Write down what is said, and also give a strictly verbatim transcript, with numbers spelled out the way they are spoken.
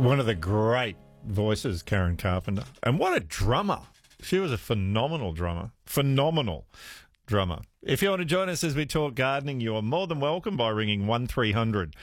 One of the great voices, Karen Carpenter. And what a drummer. She was a phenomenal drummer. Phenomenal drummer. If you want to join us as we talk gardening, you are more than welcome by ringing one three hundred